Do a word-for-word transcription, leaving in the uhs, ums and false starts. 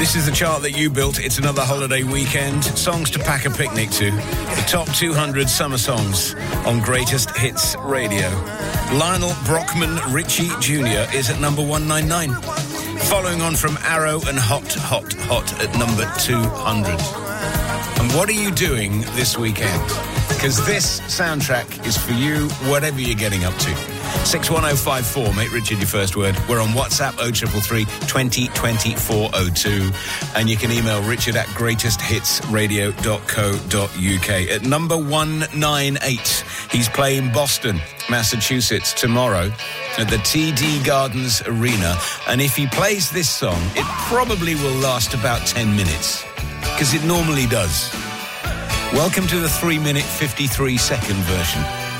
This is the chart that you built. It's another holiday weekend. Songs to pack a picnic to. The top two hundred summer songs on Greatest Hits Radio. Lionel Brockman Richie Junior is at number one ninety-nine. Following on from Arrow and Hot, Hot, Hot at number two hundred. And what are you doing this weekend? Because this soundtrack is for you, whatever you're getting up to. six one oh five four, make Richard your first word. We're on WhatsApp oh three three three, twenty, twenty, four oh two. And you can email richard at greatest hits radio dot co dot uk. At number one ninety-eight, he's playing Boston, Massachusetts tomorrow at the T D Gardens Arena. And if he plays this song, it probably will last about ten minutes, because it normally does. Welcome to the three minute, fifty-three second version.